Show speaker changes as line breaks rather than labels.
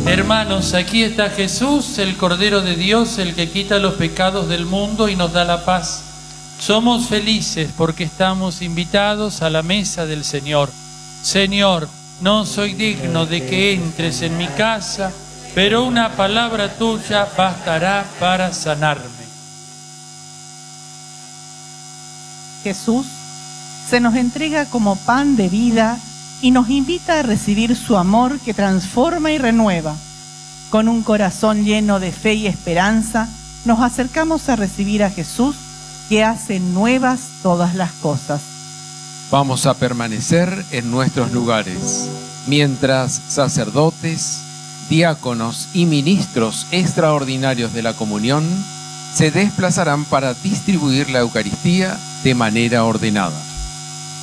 Hermanos, aquí está Jesús, el Cordero de Dios, el que quita los pecados del mundo y nos da la paz. Somos felices porque estamos invitados a la mesa del Señor. Señor, no soy digno de que entres en mi casa, pero una palabra tuya bastará para sanarme.
Jesús se nos entrega como pan de vida y nos invita a recibir su amor que transforma y renueva. Con un corazón lleno de fe y esperanza, nos acercamos a recibir a Jesús, que hace nuevas todas las cosas.
Vamos a permanecer en nuestros lugares, mientras sacerdotes, diáconos y ministros extraordinarios de la comunión se desplazarán para distribuir la Eucaristía de manera ordenada.